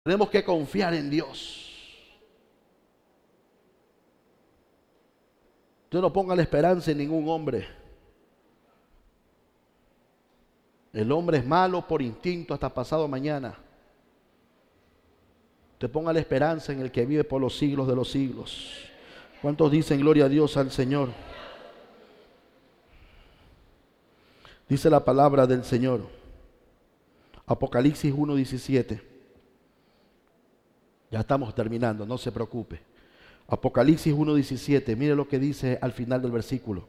Tenemos que confiar en Dios. Usted no ponga la esperanza en ningún hombre. El hombre es malo por instinto hasta pasado mañana. Usted ponga la esperanza en el que vive por los siglos de los siglos. ¿Cuántos dicen gloria a Dios al Señor? Dice la palabra del Señor. Apocalipsis 1:17. Ya estamos terminando, no se preocupe. Apocalipsis 1:17, mire lo que dice al final del versículo.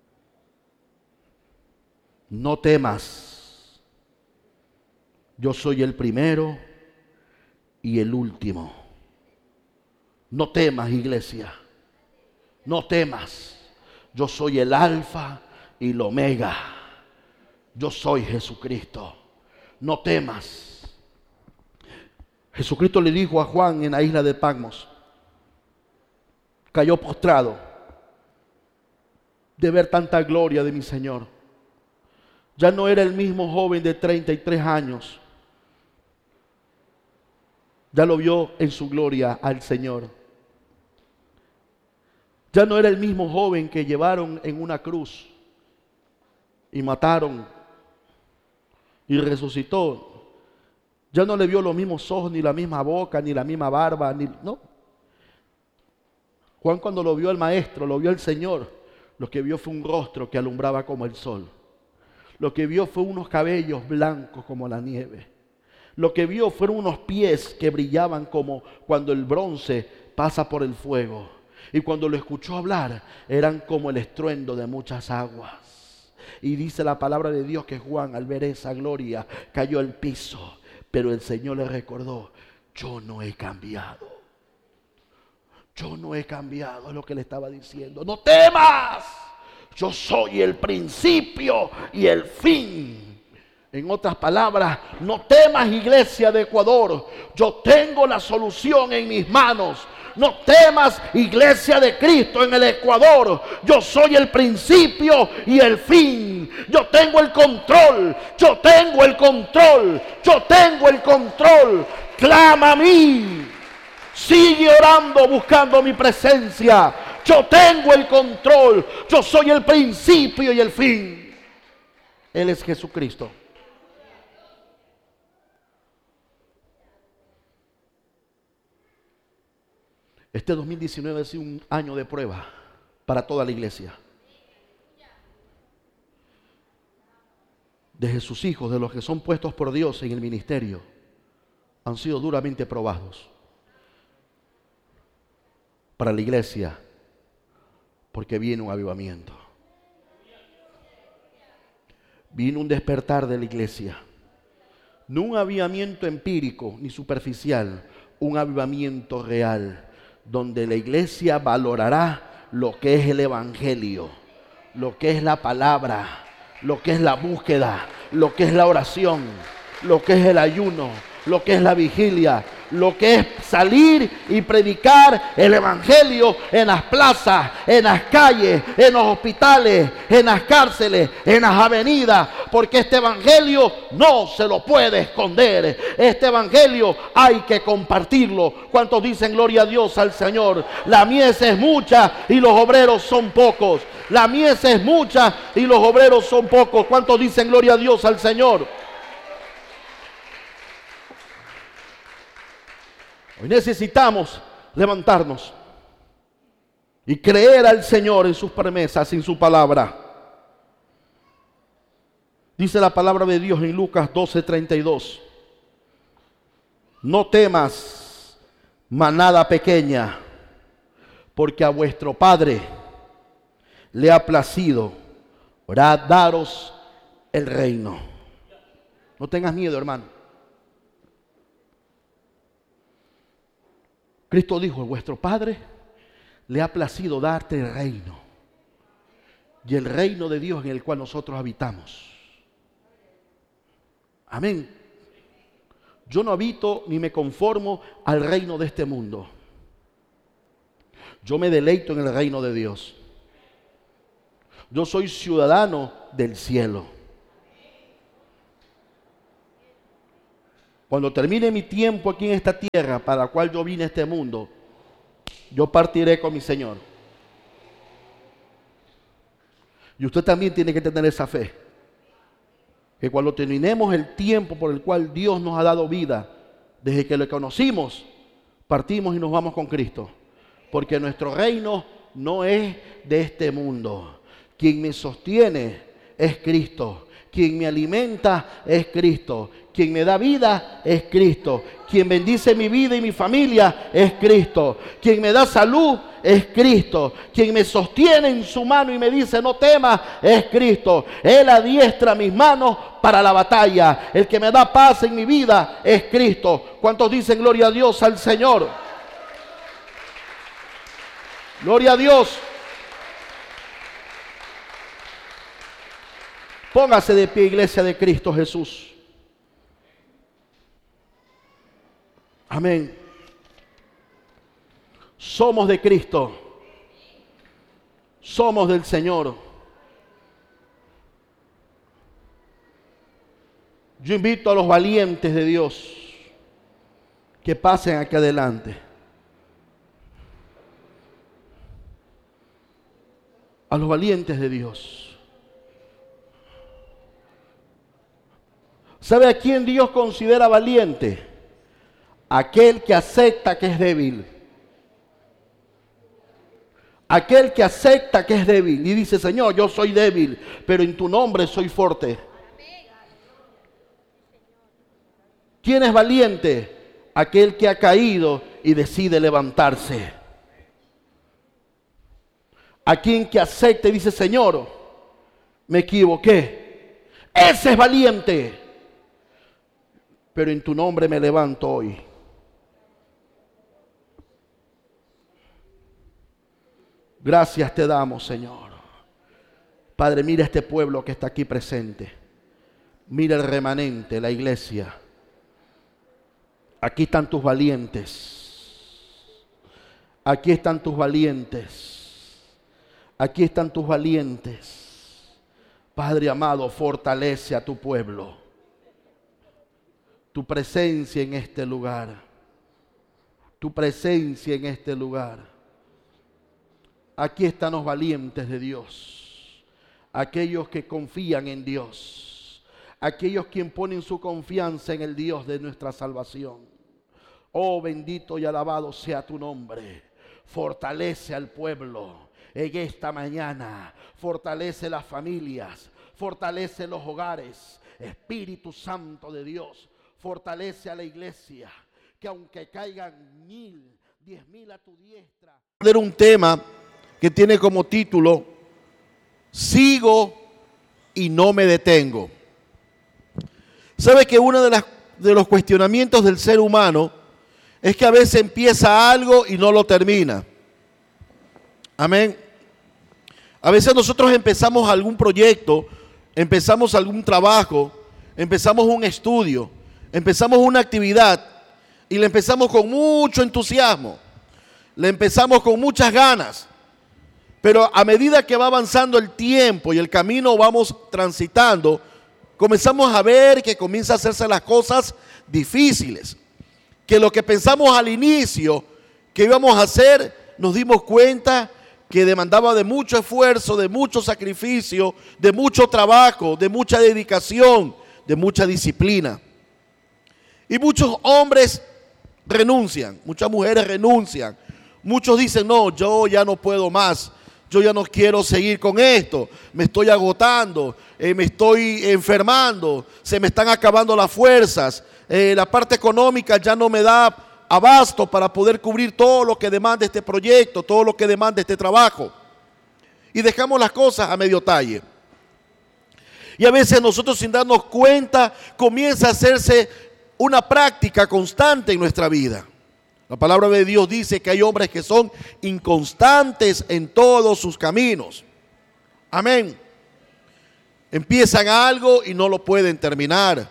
No temas, yo soy el primero y el último. No temas, iglesia, no temas. Yo soy el alfa y el omega. Yo soy Jesucristo. No temas. Jesucristo le dijo a Juan en la isla de Patmos, cayó postrado de ver tanta gloria de mi Señor. Ya no era el mismo joven de 33 años. Ya lo vio en su gloria al Señor. Ya no era el mismo joven que llevaron en una cruz y mataron y resucitó. Ya no le vio los mismos ojos, ni la misma boca, ni la misma barba, no. Juan, cuando lo vio al Maestro, lo vio al Señor, lo que vio fue un rostro que alumbraba como el sol. Lo que vio fue unos cabellos blancos como la nieve. Lo que vio fueron unos pies que brillaban como cuando el bronce pasa por el fuego. Y cuando lo escuchó hablar, eran como el estruendo de muchas aguas. Y dice la palabra de Dios que Juan, al ver esa gloria, cayó al piso. Pero el Señor le recordó, yo no he cambiado. Yo no he cambiado, es lo que le estaba diciendo. No temas, yo soy el principio y el fin. En otras palabras, no temas, iglesia de Ecuador, yo tengo la solución en mis manos. No temas, iglesia de Cristo en el Ecuador, yo soy el principio y el fin. Yo tengo el control, yo tengo el control, yo tengo el control. Clama a mí, sigue orando buscando mi presencia. Yo tengo el control, yo soy el principio y el fin. Él es Jesucristo. Este 2019 ha sido un año de prueba para toda la iglesia. De sus hijos, de los que son puestos por Dios en el ministerio, han sido duramente probados. Para la iglesia, porque viene un avivamiento. Vino un despertar de la iglesia. No un avivamiento empírico ni superficial, un avivamiento real, donde la iglesia valorará lo que es el evangelio, lo que es la palabra, lo que es la búsqueda, lo que es la oración, lo que es el ayuno, lo que es la vigilia, lo que es salir y predicar el evangelio en las plazas, en las calles, en los hospitales, en las cárceles, en las avenidas, porque este evangelio no se lo puede esconder. Este evangelio hay que compartirlo. ¿Cuántos dicen gloria a Dios al Señor? La mies es mucha y los obreros son pocos. La mies es mucha y los obreros son pocos. ¿Cuántos dicen gloria a Dios al Señor? Hoy necesitamos levantarnos y creer al Señor en sus promesas, en su palabra. Dice la palabra de Dios en Lucas 12:32. No temas, manada pequeña, porque a vuestro Padre le ha placido daros el reino. No tengas miedo, hermano. Cristo dijo, vuestro Padre le ha placido darte el reino. Y el reino de Dios en el cual nosotros habitamos. Amén. Yo no habito ni me conformo al reino de este mundo. Yo me deleito en el reino de Dios. Yo soy ciudadano del cielo. Cuando termine mi tiempo aquí en esta tierra, para la cual yo vine a este mundo, yo partiré con mi Señor. Y usted también tiene que tener esa fe. Que cuando terminemos el tiempo por el cual Dios nos ha dado vida, desde que lo conocimos, partimos y nos vamos con Cristo. Porque nuestro reino no es de este mundo. Quien me sostiene es Cristo. Quien me alimenta es Cristo. Quien me da vida es Cristo. Quien bendice mi vida y mi familia es Cristo. Quien me da salud es Cristo. Quien me sostiene en su mano y me dice no temas es Cristo. Él adiestra mis manos para la batalla. El que me da paz en mi vida es Cristo. ¿Cuántos dicen gloria a Dios al Señor? Gloria a Dios. Póngase de pie, iglesia de Cristo Jesús. Amén. Somos de Cristo. Somos del Señor. Yo invito a los valientes de Dios que pasen aquí adelante. A los valientes de Dios. ¿Sabe a quién Dios considera valiente? Aquel que acepta que es débil. Aquel que acepta que es débil y dice, Señor, yo soy débil, pero en tu nombre soy fuerte. ¿Quién es valiente? Aquel que ha caído y decide levantarse. Aquel que acepta y dice, Señor, me equivoqué. Ese es valiente. Pero en tu nombre me levanto hoy. Gracias te damos, Señor. Padre, mira este pueblo que está aquí presente. Mira el remanente, la iglesia. Aquí están tus valientes. Aquí están tus valientes. Aquí están tus valientes. Padre amado, fortalece a tu pueblo. Tu presencia en este lugar. Tu presencia en este lugar. Aquí están los valientes de Dios. Aquellos que confían en Dios. Aquellos quien ponen su confianza en el Dios de nuestra salvación. Oh, bendito y alabado sea tu nombre. Fortalece al pueblo en esta mañana. Fortalece las familias. Fortalece los hogares. Espíritu Santo de Dios. Fortalece a la iglesia. Que aunque caigan 1000, 10,000 a tu diestra. Era un tema que tiene como título, sigo y no me detengo. ¿Sabe que uno de los cuestionamientos del ser humano es que a veces empieza algo y no lo termina? Amén. A veces nosotros empezamos algún proyecto, empezamos algún trabajo, empezamos un estudio, empezamos una actividad y le empezamos con mucho entusiasmo, le empezamos con muchas ganas. Pero a medida que va avanzando el tiempo y el camino vamos transitando, comenzamos a ver que comienza a hacerse las cosas difíciles. Que lo que pensamos al inicio que íbamos a hacer, nos dimos cuenta que demandaba de mucho esfuerzo, de mucho sacrificio, de mucho trabajo, de mucha dedicación, de mucha disciplina. Y muchos hombres renuncian, muchas mujeres renuncian. Muchos dicen, no, yo ya no puedo más. Yo ya no quiero seguir con esto, me estoy agotando, me estoy enfermando, se me están acabando las fuerzas, la parte económica ya no me da abasto para poder cubrir todo lo que demanda este proyecto, todo lo que demanda este trabajo. Y dejamos las cosas a medio talle. Y a veces nosotros sin darnos cuenta comienza a hacerse una práctica constante en nuestra vida. La palabra de Dios dice que hay hombres que son inconstantes en todos sus caminos. Amén. Empiezan algo y no lo pueden terminar.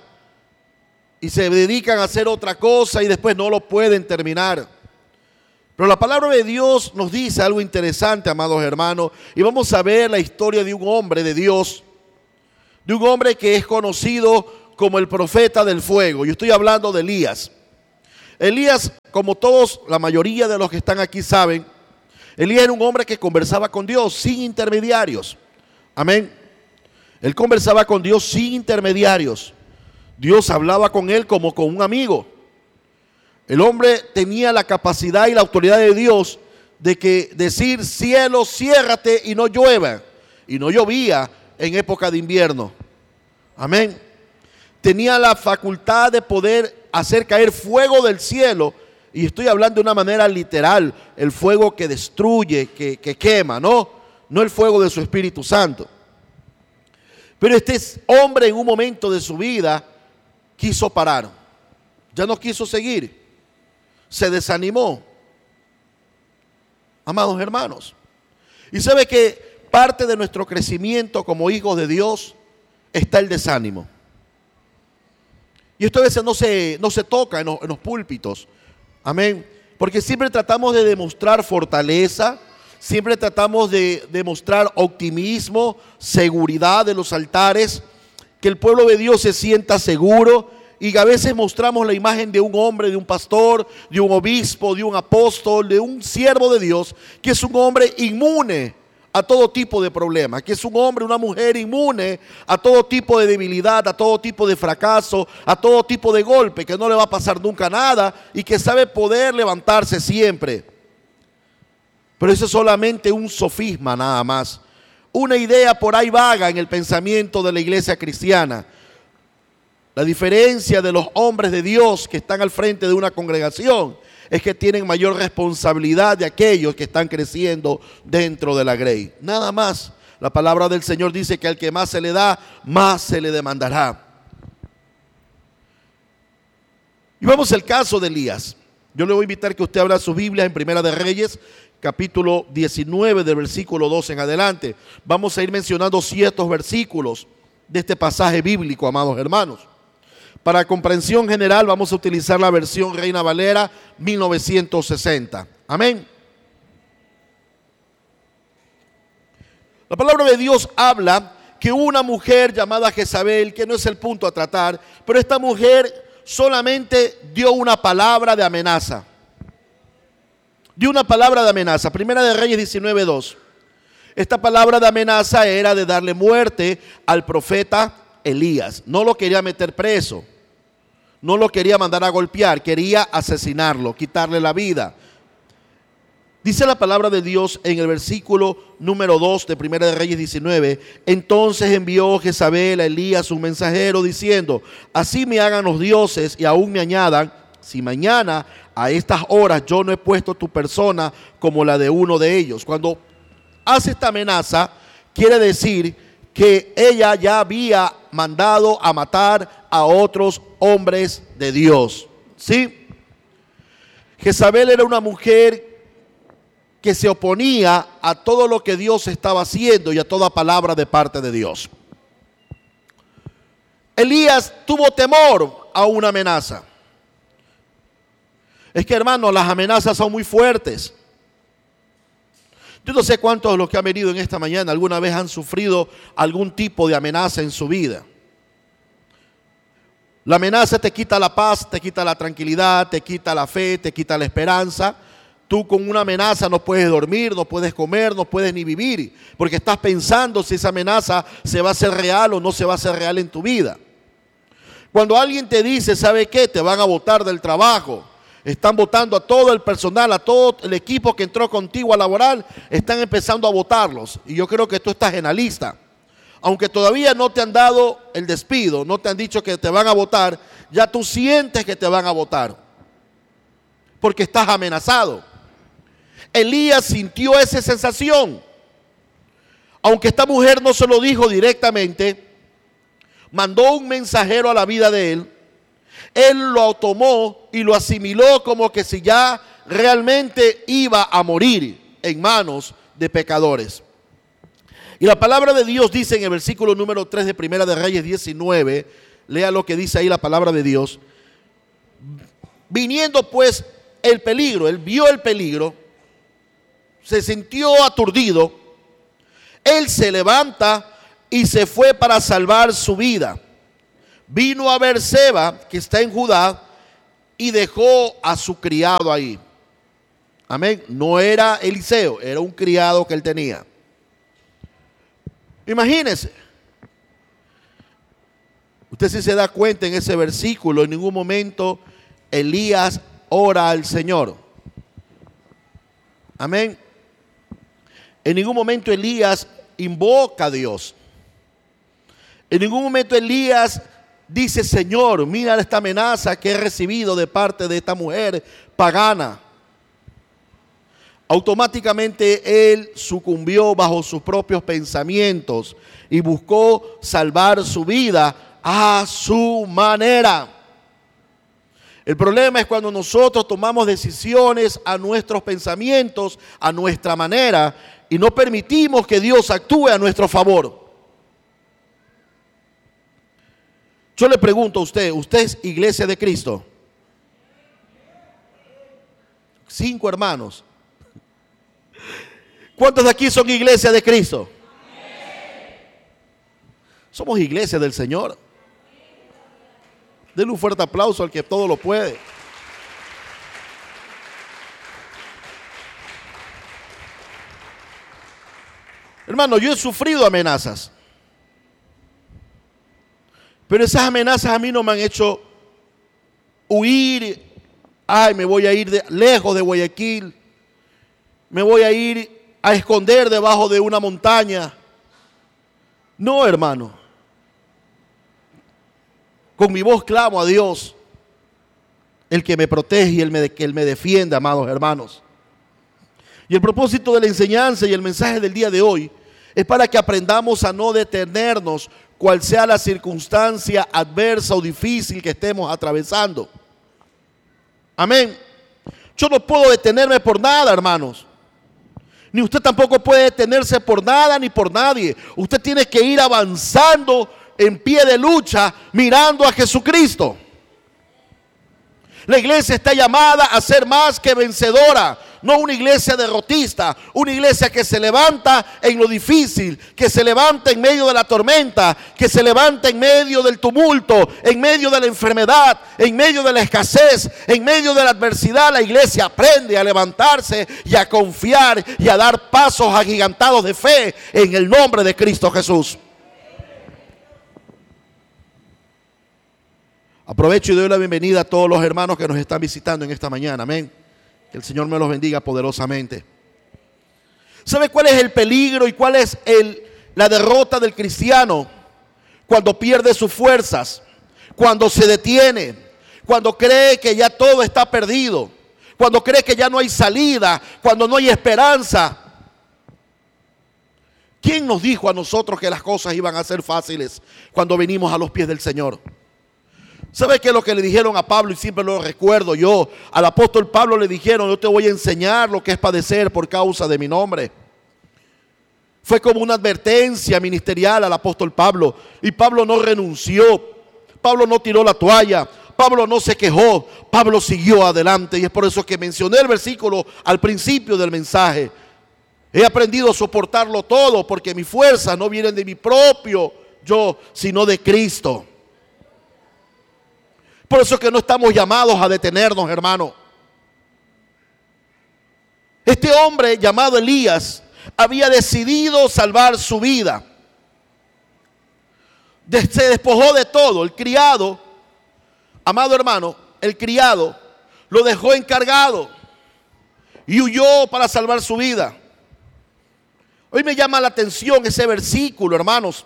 Y se dedican a hacer otra cosa y después no lo pueden terminar. Pero la palabra de Dios nos dice algo interesante, amados hermanos. Y vamos a ver la historia de un hombre de Dios. De un hombre que es conocido como el profeta del fuego. Yo estoy hablando de Elías. Elías, como todos, la mayoría de los que están aquí saben, Elías era un hombre que conversaba con Dios sin intermediarios. Amén. Él conversaba con Dios sin intermediarios. Dios hablaba con él como con un amigo. El hombre tenía la capacidad y la autoridad de Dios de que decir: cielo, ciérrate y no llueva. Y no llovía en época de invierno. Amén. Tenía la facultad de poder hacer caer fuego del cielo. Y estoy hablando de una manera literal. El fuego que destruye, que quema, no el fuego de su Espíritu Santo. Pero este hombre en un momento de su vida quiso parar. Ya no quiso seguir. Se desanimó. Amados hermanos. Y sabe que parte de nuestro crecimiento como hijos de Dios está el desánimo. Y esto a veces no se toca en los púlpitos. Amén. Porque siempre tratamos de demostrar fortaleza. Siempre tratamos de demostrar optimismo, seguridad de los altares, que el pueblo de Dios se sienta seguro, y a veces mostramos la imagen de un hombre, de un pastor, de un obispo, de un apóstol, de un siervo de Dios, que es un hombre inmune a todo tipo de problemas, que es un hombre, una mujer inmune a todo tipo de debilidad, a todo tipo de fracaso, a todo tipo de golpe, que no le va a pasar nunca nada y que sabe poder levantarse siempre. Pero eso es solamente un sofisma nada más, una idea por ahí vaga en el pensamiento de la iglesia cristiana. La diferencia de los hombres de Dios que están al frente de una congregación es que tienen mayor responsabilidad de aquellos que están creciendo dentro de la grey. Nada más. La palabra del Señor dice que al que más se le da, más se le demandará. Y vamos al caso de Elías. Yo le voy a invitar que usted abra su Biblia en Primera de Reyes, capítulo 19, del versículo 2 en adelante. Vamos a ir mencionando ciertos versículos de este pasaje bíblico, amados hermanos. Para comprensión general vamos a utilizar la versión Reina Valera 1960. Amén. La palabra de Dios habla que una mujer llamada Jezabel, que no es el punto a tratar, pero esta mujer solamente dio una palabra de amenaza. Dio una palabra de amenaza. Primera de Reyes 19:2. Esta palabra de amenaza era de darle muerte al profeta Elías. No lo quería meter preso, no lo quería mandar a golpear, quería asesinarlo, quitarle la vida. Dice la palabra de Dios en el versículo número 2 de Primera de Reyes 19: entonces envió Jezabel a Elías un mensajero diciendo: así me hagan los dioses y aún me añadan, si mañana a estas horas yo no he puesto tu persona como la de uno de ellos. Cuando hace esta amenaza, quiere decir que ella ya había mandado a matar a otros hombres de Dios. ¿Sí? Jezabel era una mujer que se oponía a todo lo que Dios estaba haciendo y a toda palabra de parte de Dios. Elías tuvo temor a una amenaza. Es que, hermanos, las amenazas son muy fuertes. Yo no sé cuántos de los que han venido en esta mañana alguna vez han sufrido algún tipo de amenaza en su vida. La amenaza te quita la paz, te quita la tranquilidad, te quita la fe, te quita la esperanza. Tú con una amenaza no puedes dormir, no puedes comer, no puedes ni vivir, porque estás pensando si esa amenaza se va a hacer real o no se va a hacer real en tu vida. Cuando alguien te dice, ¿sabe qué? Te van a botar del trabajo. Están votando a todo el personal, a todo el equipo que entró contigo a laborar, están empezando a votarlos. Y yo creo que tú estás en la lista. Aunque todavía no te han dado el despido, no te han dicho que te van a votar, ya tú sientes que te van a votar, porque estás amenazado. Elías sintió esa sensación. Aunque esta mujer no se lo dijo directamente, mandó un mensajero a la vida de él. Él lo tomó y lo asimiló como que si ya realmente iba a morir en manos de pecadores. Y la palabra de Dios dice en el versículo número 3 de Primera de Reyes 19, lea lo que dice ahí la palabra de Dios. Viniendo pues el peligro, él vio el peligro, se sintió aturdido, él se levanta y se fue para salvar su vida. vino a Beerseba, que está en Judá, y dejó a su criado ahí. Amén. No era Eliseo, era un criado que él tenía. Imagínense. Usted sí se da cuenta en ese versículo, en ningún momento Elías ora al Señor. Amén. En ningún momento Elías invoca a Dios. En ningún momento Elías dice: Señor, mira esta amenaza que he recibido de parte de esta mujer pagana. Automáticamente él sucumbió bajo sus propios pensamientos y buscó salvar su vida a su manera. El problema es cuando nosotros tomamos decisiones a nuestros pensamientos, a nuestra manera, y no permitimos que Dios actúe a nuestro favor. Yo le pregunto a usted, ¿usted es iglesia de Cristo? 5 hermanos. ¿Cuántos de aquí son iglesia de Cristo? Somos iglesia del Señor. Denle un fuerte aplauso al que todo lo puede. Hermano, yo he sufrido amenazas. Pero esas amenazas a mí no me han hecho huir. Ay, me voy a ir lejos de Guayaquil. Me voy a ir a esconder debajo de una montaña. No, hermano. Con mi voz clamo a Dios, el que me protege y el que me defiende, amados hermanos. Y el propósito de la enseñanza y el mensaje del día de hoy es para que aprendamos a no detenernos, cual sea la circunstancia adversa o difícil que estemos atravesando. Amén. Yo no puedo detenerme por nada, hermanos. Ni usted tampoco puede detenerse por nada ni por nadie. Usted tiene que ir avanzando en pie de lucha, mirando a Jesucristo. La iglesia está llamada a ser más que vencedora, no una iglesia derrotista, una iglesia que se levanta en lo difícil, que se levanta en medio de la tormenta, que se levanta en medio del tumulto, en medio de la enfermedad, en medio de la escasez, en medio de la adversidad. La iglesia aprende a levantarse y a confiar y a dar pasos agigantados de fe en el nombre de Cristo Jesús. Aprovecho y doy la bienvenida a todos los hermanos que nos están visitando en esta mañana. Amén. Que el Señor me los bendiga poderosamente. ¿Sabe cuál es el peligro y cuál es la derrota del cristiano? Cuando pierde sus fuerzas, cuando se detiene, cuando cree que ya todo está perdido, cuando cree que ya no hay salida, cuando no hay esperanza. ¿Quién nos dijo a nosotros que las cosas iban a ser fáciles cuando venimos a los pies del Señor? ¿Sabe qué es lo que le dijeron a Pablo? Y siempre lo recuerdo yo. Al apóstol Pablo le dijeron: yo te voy a enseñar lo que es padecer por causa de mi nombre. Fue como una advertencia ministerial al apóstol Pablo. Y Pablo no renunció. Pablo no tiró la toalla. Pablo no se quejó. Pablo siguió adelante. Y es por eso que mencioné el versículo al principio del mensaje. He aprendido a soportarlo todo, porque mis fuerzas no vienen de mi propio yo, sino de Cristo. Por eso es que no estamos llamados a detenernos, hermano. Este hombre llamado Elías había decidido salvar su vida. Se despojó de todo. El criado, amado hermano, el criado lo dejó encargado y huyó para salvar su vida. Hoy me llama la atención ese versículo, hermanos.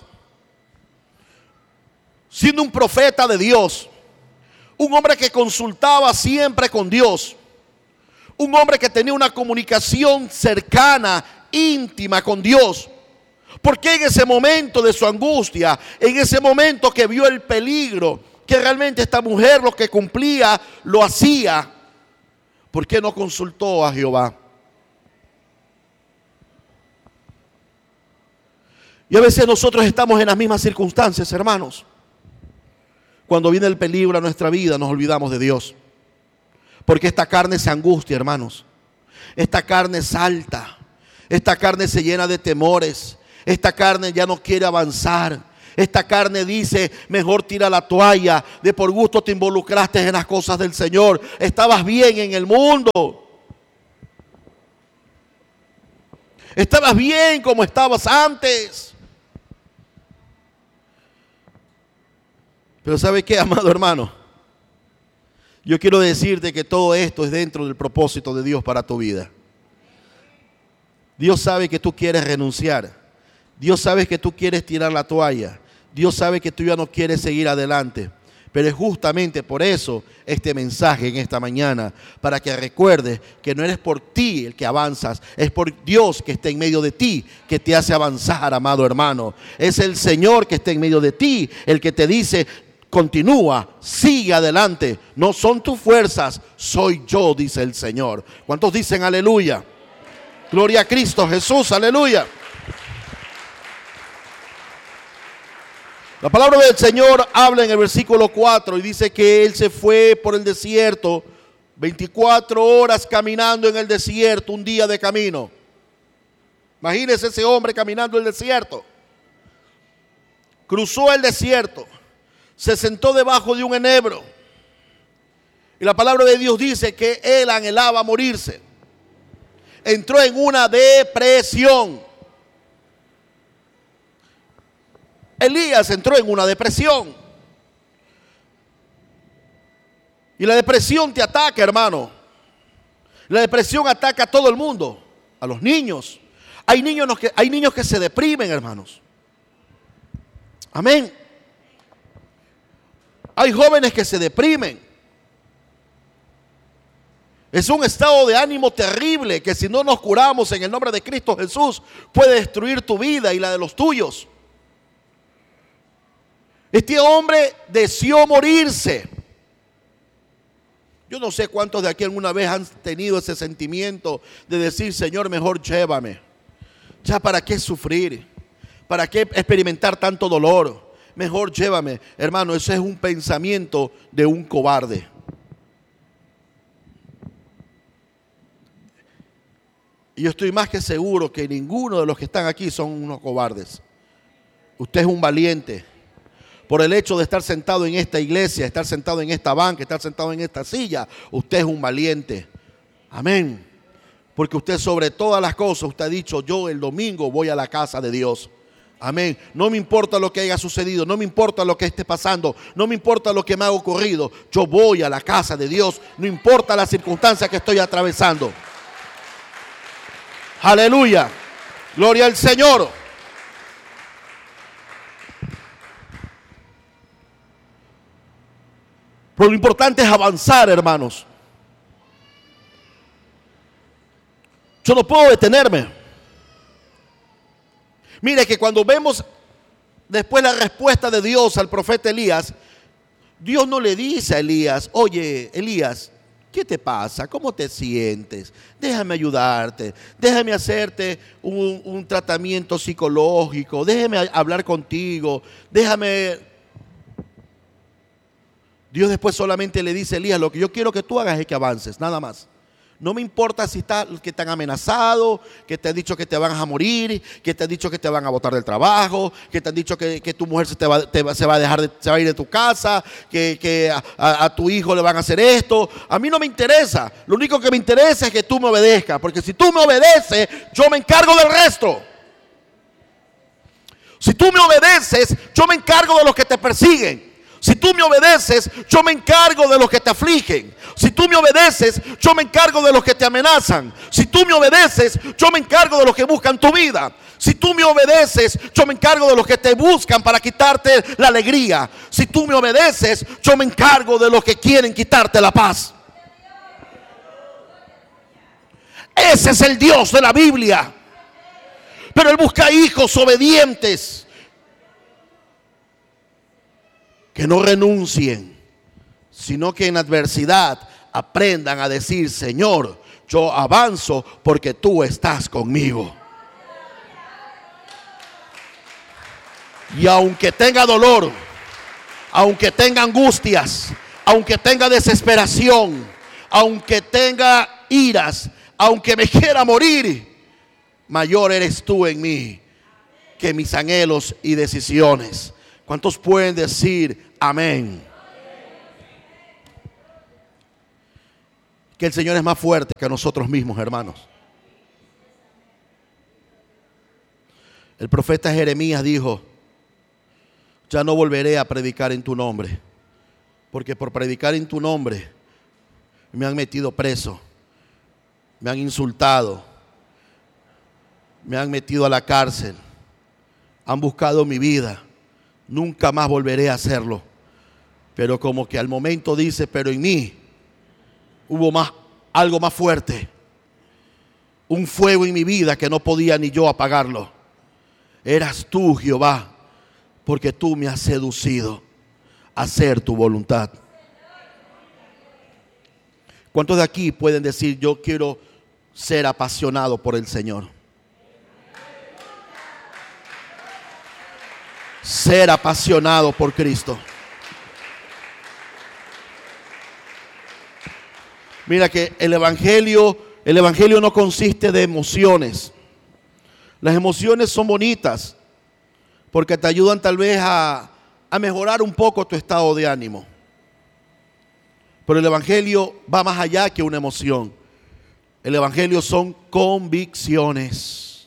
Siendo un profeta de Dios, un hombre que consultaba siempre con Dios, un hombre que tenía una comunicación cercana, íntima con Dios. Porque en ese momento de su angustia, en ese momento que vio el peligro, que realmente esta mujer lo que cumplía, lo hacía, ¿por qué no consultó a Jehová? Y a veces nosotros estamos en las mismas circunstancias, hermanos. Cuando viene el peligro a nuestra vida, nos olvidamos de Dios. Porque esta carne se angustia, hermanos. Esta carne salta. Esta carne se llena de temores. Esta carne ya no quiere avanzar. Esta carne dice, mejor tira la toalla, de por gusto te involucraste en las cosas del Señor. Estabas bien en el mundo. Estabas bien como estabas antes. Pero ¿sabe qué, amado hermano? Yo quiero decirte que todo esto es dentro del propósito de Dios para tu vida. Dios sabe que tú quieres renunciar. Dios sabe que tú quieres tirar la toalla. Dios sabe que tú ya no quieres seguir adelante. Pero es justamente por eso este mensaje en esta mañana, para que recuerdes que no eres por ti el que avanzas, es por Dios que está en medio de ti, que te hace avanzar, amado hermano. Es el Señor que está en medio de ti, el que te dice, continúa, sigue adelante. No son tus fuerzas, soy yo, dice el Señor. ¿Cuántos dicen aleluya? Gloria a Cristo Jesús, aleluya. La palabra del Señor habla en el versículo 4 y dice que Él se fue por el desierto, 24 horas caminando en el desierto, un día de camino. Imagínese ese hombre caminando el desierto. Cruzó el desierto, se sentó debajo de un enebro. Y la palabra de Dios dice que Él anhelaba morirse. Entró en una depresión. Elías entró en una depresión. Y la depresión te ataca, hermano. La depresión ataca a todo el mundo, a los niños. Hay niños que se deprimen, hermanos. Amén. Hay jóvenes que se deprimen. Es un estado de ánimo terrible que si no nos curamos en el nombre de Cristo Jesús puede destruir tu vida y la de los tuyos. Este hombre deseó morirse. Yo no sé cuántos de aquí alguna vez han tenido ese sentimiento de decir, Señor, mejor llévame. Ya para qué sufrir, para qué experimentar tanto dolor. Mejor llévame. Hermano, ese es un pensamiento de un cobarde. Y yo estoy más que seguro que ninguno de los que están aquí son unos cobardes. Usted es un valiente. Por el hecho de estar sentado en esta iglesia, estar sentado en esta banca, estar sentado en esta silla, usted es un valiente. Amén. Porque usted sobre todas las cosas, usted ha dicho, yo el domingo voy a la casa de Dios. Amén. No me importa lo que haya sucedido, no me importa lo que esté pasando, no me importa lo que me ha ocurrido. Yo voy a la casa de Dios, no importa las circunstancias que estoy atravesando. Aleluya. Gloria al Señor. Pero lo importante es avanzar, hermanos. Yo no puedo detenerme. Mire que cuando vemos después la respuesta de Dios al profeta Elías, Dios no le dice a Elías, oye, Elías, ¿qué te pasa? ¿Cómo te sientes? Déjame ayudarte, déjame hacerte un tratamiento psicológico, déjame hablar contigo, déjame... Dios después solamente le dice a Elías, lo que yo quiero que tú hagas es que avances, nada más. No me importa si que te han amenazado, que te han dicho que te van a morir, que te han dicho que te van a botar del trabajo, que te han dicho que tu mujer se va a ir de tu casa, que a tu hijo le van a hacer esto. A mí no me interesa. Lo único que me interesa es que tú me obedezcas, porque si tú me obedeces, yo me encargo del resto. Si tú me obedeces, yo me encargo de los que te persiguen. Si tú me obedeces, yo me encargo de los que te afligen. Si tú me obedeces, yo me encargo de los que te amenazan. Si tú me obedeces, yo me encargo de los que buscan tu vida. Si tú me obedeces, yo me encargo de los que te buscan para quitarte la alegría. Si tú me obedeces, yo me encargo de los que quieren quitarte la paz. Ese es el Dios de la Biblia. Pero Él busca hijos obedientes, que no renuncien, sino que en adversidad aprendan a decir, Señor, yo avanzo porque tú estás conmigo. Y aunque tenga dolor, aunque tenga angustias, aunque tenga desesperación, aunque tenga iras, aunque me quiera morir, mayor eres tú en mí que mis anhelos y decisiones. ¿Cuántos pueden decir amén? Que el Señor es más fuerte que nosotros mismos, hermanos. El profeta Jeremías dijo: ya no volveré a predicar en tu nombre, porque por predicar en tu nombre me han metido preso, me han insultado, me han metido a la cárcel, han buscado mi vida, nunca más volveré a hacerlo. Pero como que al momento dice: pero en mí hubo algo más fuerte, un fuego en mi vida que no podía ni yo apagarlo. Eras tú, Jehová, porque tú me has seducido a hacer tu voluntad. ¿Cuántos de aquí pueden decir: yo quiero ser apasionado por el Señor? Ser apasionado por Cristo. Mira que el evangelio no consiste de emociones. Las emociones son bonitas porque te ayudan tal vez a mejorar un poco tu estado de ánimo. Pero el evangelio va más allá que una emoción. El evangelio son convicciones.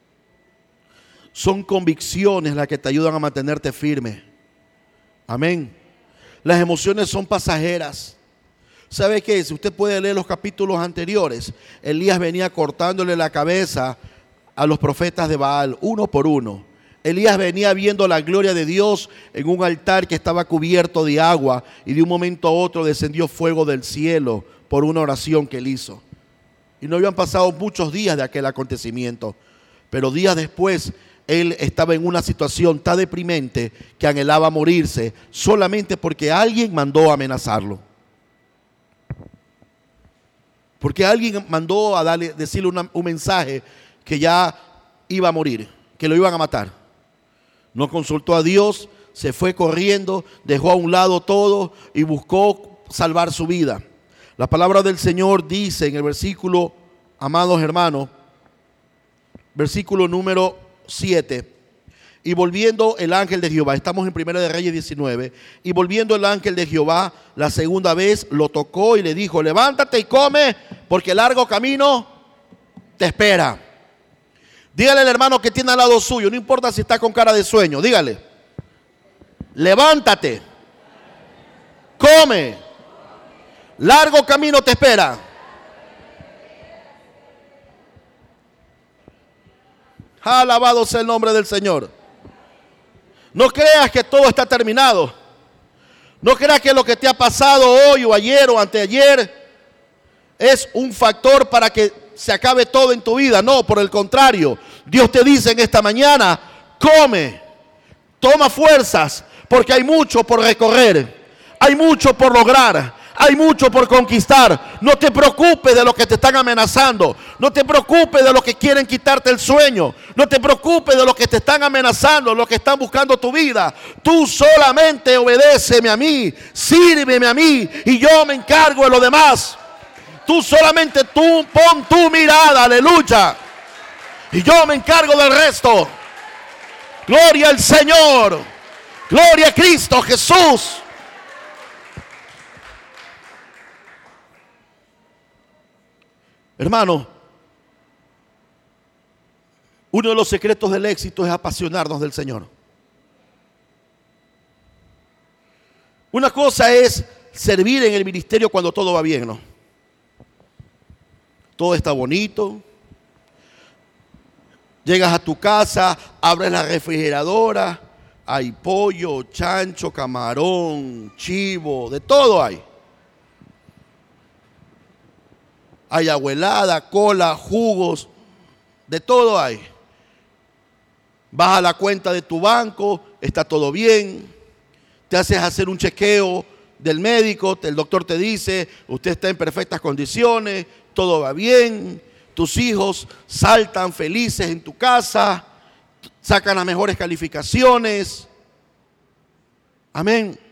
Son convicciones las que te ayudan a mantenerte firme. Amén. Las emociones son pasajeras. ¿Sabe qué? Si usted puede leer los capítulos anteriores, Elías venía cortándole la cabeza a los profetas de Baal, uno por uno. Elías venía viendo la gloria de Dios en un altar que estaba cubierto de agua, y de un momento a otro descendió fuego del cielo por una oración que él hizo. Y no habían pasado muchos días de aquel acontecimiento, pero días después él estaba en una situación tan deprimente que anhelaba morirse solamente porque alguien mandó a amenazarlo. Porque alguien mandó a decirle un mensaje que ya iba a morir, que lo iban a matar. No consultó a Dios, se fue corriendo, dejó a un lado todo y buscó salvar su vida. La palabra del Señor dice en el versículo, amados hermanos, versículo número 7. Y volviendo el ángel de Jehová, estamos en 1 de Reyes 19, y volviendo el ángel de Jehová la segunda vez, lo tocó y le dijo: levántate y come, porque largo camino te espera. Dígale al hermano que tiene al lado suyo, no importa si está con cara de sueño, dígale: levántate, come, largo camino te espera. Alabado sea el nombre del Señor. No creas que todo está terminado. No creas que lo que te ha pasado hoy o ayer o anteayer es un factor para que se acabe todo en tu vida. No, por el contrario, Dios te dice en esta mañana: come, toma fuerzas, porque hay mucho por recorrer, hay mucho por lograr, hay mucho por conquistar. No te preocupes de lo que te están amenazando, no te preocupes de lo que quieren quitarte el sueño, no te preocupes de lo que te están amenazando, lo que están buscando tu vida. Tú solamente obedéceme a mí, sírveme a mí y yo me encargo de lo demás. Tú solamente pon tu mirada, aleluya, y yo me encargo del resto. Gloria al Señor, gloria a Cristo Jesús. Hermano, uno de los secretos del éxito es apasionarnos del Señor. Una cosa es servir en el ministerio cuando todo va bien, ¿no? Todo está bonito. Llegas a tu casa, abres la refrigeradora, hay pollo, chancho, camarón, chivo, de todo hay. Hay agua helada, cola, jugos, de todo hay. Vas a la cuenta de tu banco, está todo bien. Te haces hacer un chequeo del médico, el doctor te dice: usted está en perfectas condiciones, todo va bien. Tus hijos saltan felices en tu casa, sacan las mejores calificaciones. Amén.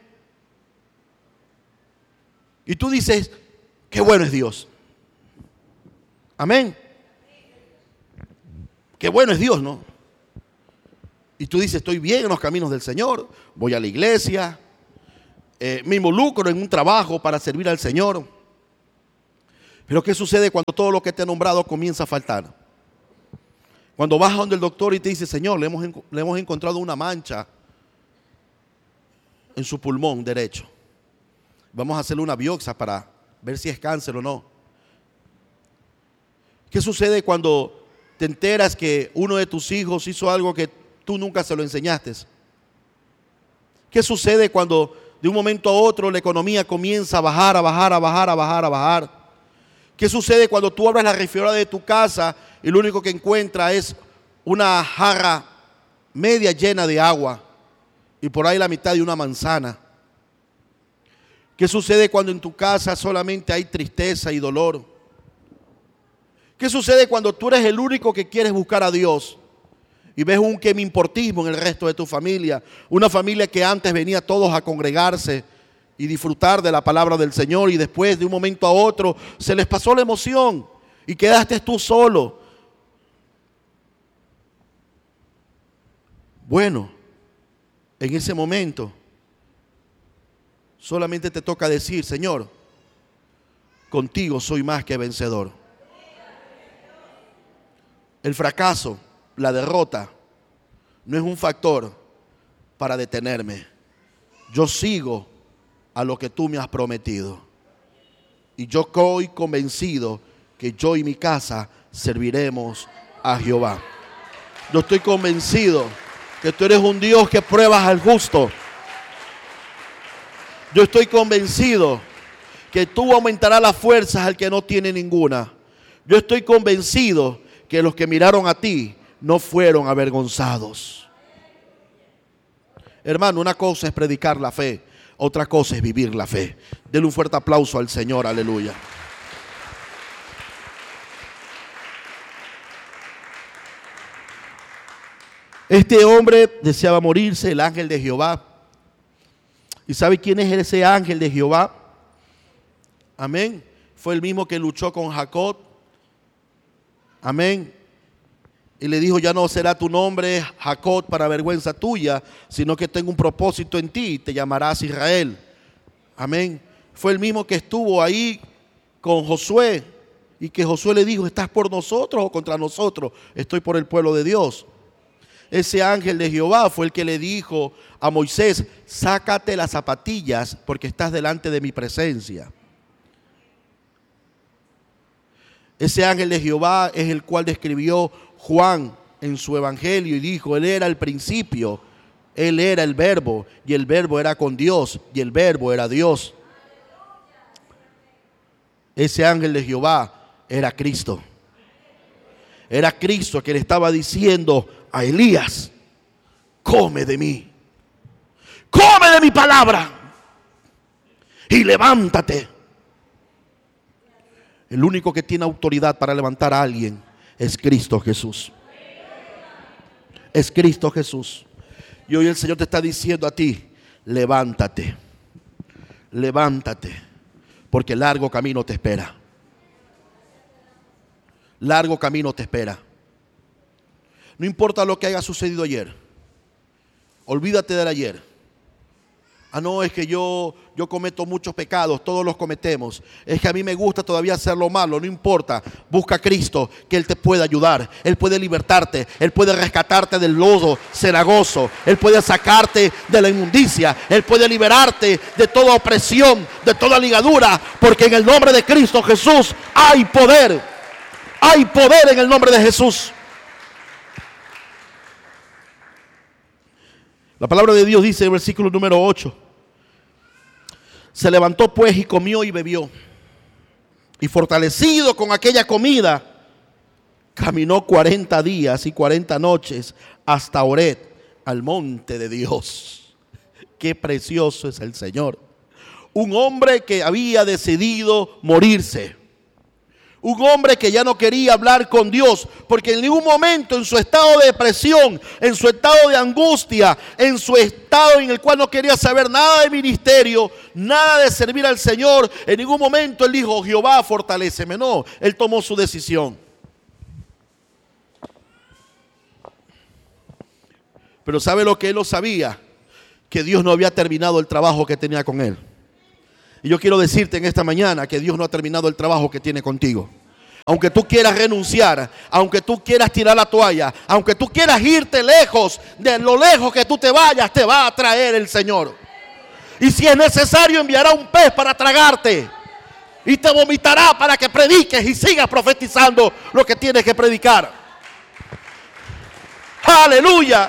Y tú dices: qué bueno es Dios. Amén. Qué bueno es Dios, ¿no? Y tú dices, estoy bien en los caminos del Señor, voy a la iglesia, me involucro en un trabajo para servir al Señor. Pero ¿qué sucede cuando todo lo que te he nombrado comienza a faltar? Cuando vas a donde el doctor y te dice, Señor, le hemos encontrado una mancha en su pulmón derecho. Vamos a hacerle una biopsia para ver si es cáncer o no. ¿Qué sucede cuando te enteras que uno de tus hijos hizo algo que tú nunca se lo enseñaste? ¿Qué sucede cuando de un momento a otro la economía comienza a bajar, a bajar, a bajar, a bajar, a bajar? ¿Qué sucede cuando tú abres la refrigeradora de tu casa y lo único que encuentras es una jarra media llena de agua y por ahí la mitad de una manzana? ¿Qué sucede cuando en tu casa solamente hay tristeza y dolor? ¿Qué sucede cuando tú eres el único que quieres buscar a Dios y ves un quemimportismo en el resto de tu familia? Una familia que antes venía todos a congregarse y disfrutar de la palabra del Señor, y después de un momento a otro se les pasó la emoción y quedaste tú solo. Bueno, en ese momento solamente te toca decir, Señor, contigo soy más que vencedor. El fracaso, la derrota, no es un factor para detenerme. Yo sigo a lo que tú me has prometido. Y yo estoy convencido que yo y mi casa serviremos a Jehová. Yo estoy convencido que tú eres un Dios que pruebas al justo. Yo estoy convencido que tú aumentarás las fuerzas al que no tiene ninguna. Yo estoy convencido que los que miraron a ti no fueron avergonzados. Hermano, una cosa es predicar la fe, otra cosa es vivir la fe. Denle un fuerte aplauso al Señor, aleluya. Este hombre deseaba morirse, el ángel de Jehová. ¿Y sabe quién es ese ángel de Jehová? Amén. Fue el mismo que luchó con Jacob. Amén. Y le dijo, ya no será tu nombre Jacob para vergüenza tuya, sino que tengo un propósito en ti y te llamarás Israel. Amén. Fue el mismo que estuvo ahí con Josué y que Josué le dijo, ¿estás por nosotros o contra nosotros? Estoy por el pueblo de Dios. Ese ángel de Jehová fue el que le dijo a Moisés, sácate las zapatillas porque estás delante de mi presencia. Ese ángel de Jehová es el cual describió Juan en su evangelio y dijo, él era el principio, él era el verbo y el verbo era con Dios y el verbo era Dios. Ese ángel de Jehová era Cristo. Era Cristo que le estaba diciendo a Elías, come de mí, come de mi palabra y levántate. El único que tiene autoridad para levantar a alguien es Cristo Jesús. Es Cristo Jesús. Y hoy el Señor te está diciendo a ti, levántate, levántate, porque largo camino te espera. Largo camino te espera. No importa lo que haya sucedido ayer. Olvídate del ayer. Ah, no, es que yo cometo muchos pecados, todos los cometemos. Es que a mí me gusta todavía hacer lo malo, no importa. Busca a Cristo, que Él te puede ayudar. Él puede libertarte, Él puede rescatarte del lodo cenagoso. Él puede sacarte de la inmundicia. Él puede liberarte de toda opresión, de toda ligadura. Porque en el nombre de Cristo Jesús hay poder. Hay poder en el nombre de Jesús. La palabra de Dios dice en el versículo número 8. Se levantó pues y comió y bebió. Y fortalecido con aquella comida, caminó 40 días y 40 noches hasta Horeb, al monte de Dios. Qué precioso es el Señor. Un hombre que había decidido morirse. Un hombre que ya no quería hablar con Dios, porque en ningún momento en su estado de depresión, en su estado de angustia, en su estado en el cual no quería saber nada de ministerio, nada de servir al Señor, en ningún momento él dijo, Jehová, fortaléceme. No, él tomó su decisión. Pero ¿sabe lo que él no sabía? Que Dios no había terminado el trabajo que tenía con él. Y yo quiero decirte en esta mañana que Dios no ha terminado el trabajo que tiene contigo. Aunque tú quieras renunciar, aunque tú quieras tirar la toalla, aunque tú quieras irte lejos, de lo lejos que tú te vayas, te va a traer el Señor. Y si es necesario, enviará un pez para tragarte. Y te vomitará para que prediques y sigas profetizando lo que tienes que predicar. Aleluya.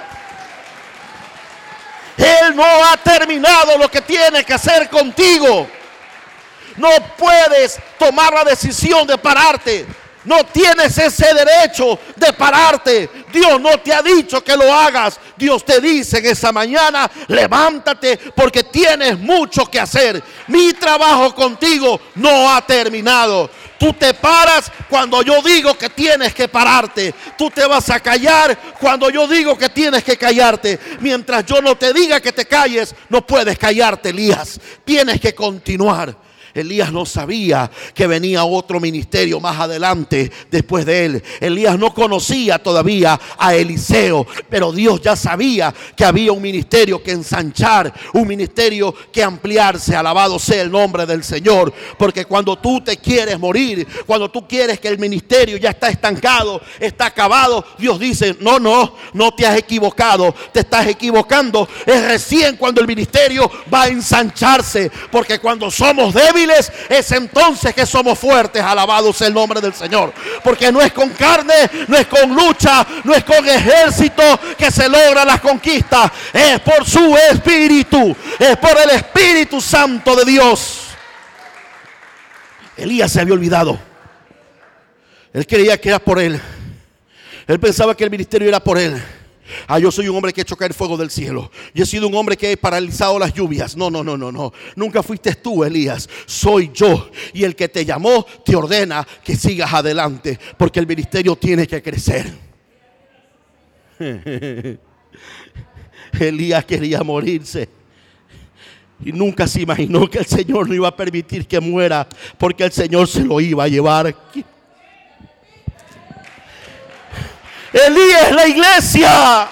Él no ha terminado lo que tiene que hacer contigo. No puedes tomar la decisión de pararte. No tienes ese derecho de pararte. Dios no te ha dicho que lo hagas. Dios te dice en esa mañana, levántate porque tienes mucho que hacer. Mi trabajo contigo no ha terminado. Tú te paras cuando yo digo que tienes que pararte. Tú te vas a callar cuando yo digo que tienes que callarte. Mientras yo no te diga que te calles, no puedes callarte, Elías. Tienes que continuar. Elías no sabía que venía otro ministerio más adelante después de él. Elías no conocía todavía a Eliseo, pero Dios ya sabía que había un ministerio que ensanchar, un ministerio que ampliarse. Alabado sea el nombre del Señor. Porque cuando tú te quieres morir, cuando tú quieres que el ministerio ya está estancado, está acabado, Dios dice, no te has equivocado, te estás equivocando. Es recién cuando el ministerio va a ensancharse, porque cuando somos débiles, es entonces que somos fuertes. Alabado sea el nombre del Señor. Porque no es con carne, no es con lucha, no es con ejército que se logran las conquistas. Es por su Espíritu, es por el Espíritu Santo de Dios. Elías se había olvidado. Él creía que era por él. Él pensaba que el ministerio era por él. Yo soy un hombre que he hecho caer fuego del cielo. Yo he sido un hombre que he paralizado las lluvias. No. Nunca fuiste tú, Elías. Soy yo. Y el que te llamó te ordena que sigas adelante, porque el ministerio tiene que crecer. Elías quería morirse y nunca se imaginó que el Señor no iba a permitir que muera, porque el Señor se lo iba a llevar. Elías es la iglesia.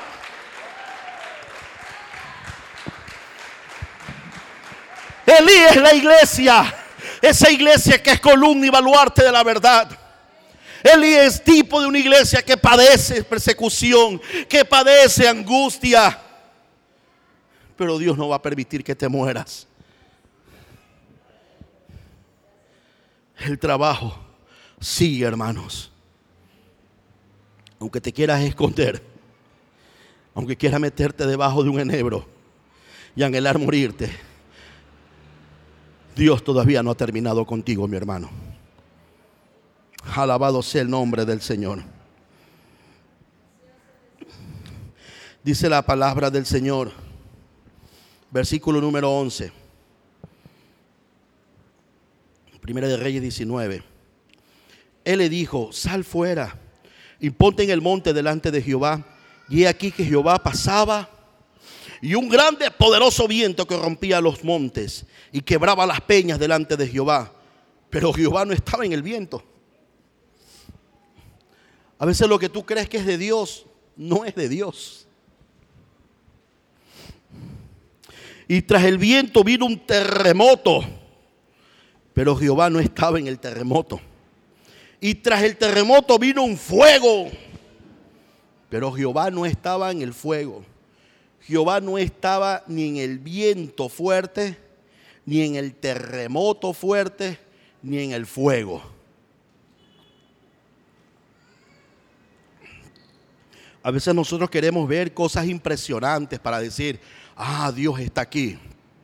Elías es la iglesia. Esa iglesia que es columna y baluarte de la verdad. Elías es tipo de una iglesia que padece persecución, que padece angustia. Pero Dios no va a permitir que te mueras. El trabajo sigue, hermanos. Aunque te quieras esconder, aunque quieras meterte debajo de un enebro y anhelar morirte, Dios todavía no ha terminado contigo, mi hermano. Alabado sea el nombre del Señor. Dice la palabra del Señor, versículo número 11, Primera de Reyes 19. Él le dijo, sal fuera y ponte en el monte delante de Jehová. Y he aquí que Jehová pasaba, y un grande poderoso viento que rompía los montes y quebraba las peñas delante de Jehová. Pero Jehová no estaba en el viento. A veces lo que tú crees que es de Dios, no es de Dios. Y tras el viento vino un terremoto, pero Jehová no estaba en el terremoto. Y tras el terremoto vino un fuego, pero Jehová no estaba en el fuego. Jehová no estaba ni en el viento fuerte, ni en el terremoto fuerte, ni en el fuego. A veces nosotros queremos ver cosas impresionantes para decir, Dios está aquí.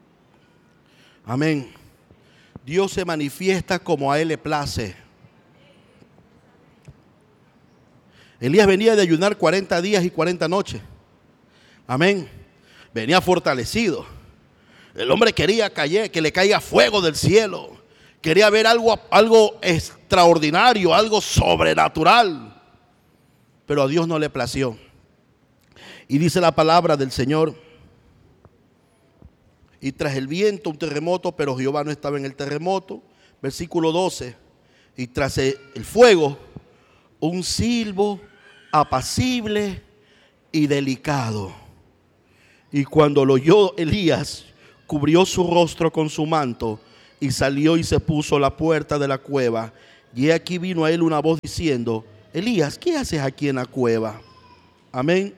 Amén. Dios se manifiesta como a Él le place. Elías venía de ayunar 40 días y 40 noches. Amén. Venía fortalecido. El hombre quería que le caiga fuego del cielo. Quería ver algo extraordinario, algo sobrenatural. Pero a Dios no le plació. Y dice la palabra del Señor. Y tras el viento un terremoto, pero Jehová no estaba en el terremoto. Versículo 12. Y tras el fuego un silbo apacible y delicado. Y cuando lo oyó Elías, cubrió su rostro con su manto y salió y se puso a la puerta de la cueva. Y aquí vino a él una voz diciendo: Elías, ¿qué haces aquí en la cueva? Amén.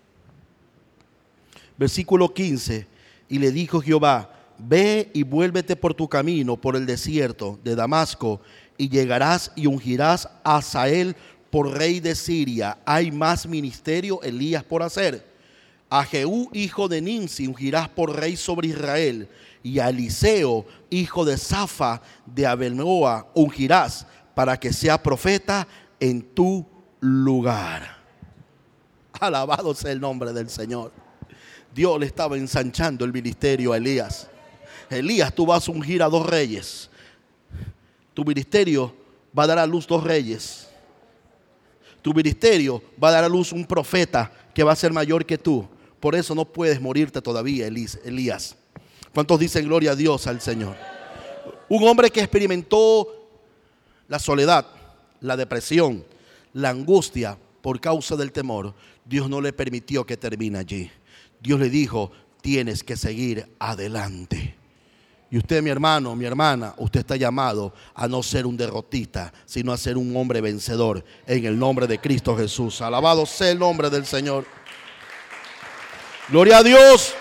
Versículo 15. Y le dijo Jehová: ve y vuélvete por tu camino por el desierto de Damasco, y llegarás y ungirás a Hazael por rey de Siria. Hay más ministerio, Elías, por hacer. A Jehú, hijo de Nimsi, ungirás por rey sobre Israel. Y a Eliseo, hijo de Safa de Abelmeoa, ungirás para que sea profeta en tu lugar. Alabado sea el nombre del Señor. Dios le estaba ensanchando el ministerio a Elías. Elías, tú vas a ungir a 2 reyes. Tu ministerio va a dar a luz 2 reyes. Tu ministerio va a dar a luz un profeta que va a ser mayor que tú. Por eso no puedes morirte todavía, Elías. ¿Cuántos dicen gloria a Dios, al Señor? Un hombre que experimentó la soledad, la depresión, la angustia por causa del temor. Dios no le permitió que termine allí. Dios le dijo: tienes que seguir adelante. Y usted, mi hermano, mi hermana, usted está llamado a no ser un derrotista, sino a ser un hombre vencedor en el nombre de Cristo Jesús. Alabado sea el nombre del Señor. Gloria a Dios.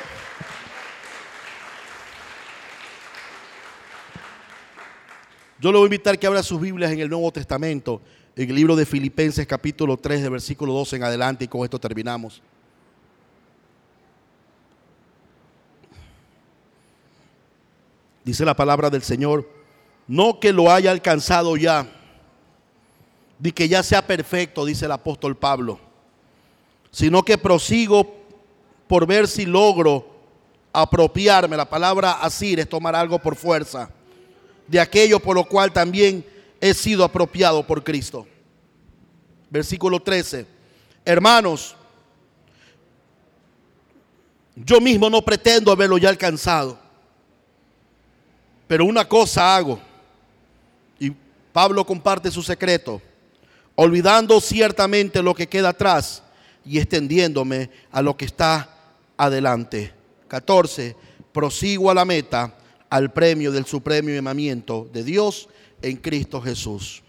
Yo le voy a invitar que abra sus Biblias en el Nuevo Testamento, en el libro de Filipenses capítulo 3, de versículo 12 en adelante, y con esto terminamos. Dice la palabra del Señor: no que lo haya alcanzado ya, ni que ya sea perfecto, dice el apóstol Pablo, sino que prosigo por ver si logro apropiarme. La palabra asir es tomar algo por fuerza, de aquello por lo cual también he sido apropiado por Cristo. Versículo 13. Hermanos, yo mismo no pretendo haberlo ya alcanzado, pero una cosa hago, y Pablo comparte su secreto: olvidando ciertamente lo que queda atrás y extendiéndome a lo que está adelante. 14. Prosigo a la meta, al premio del supremo llamamiento de Dios en Cristo Jesús.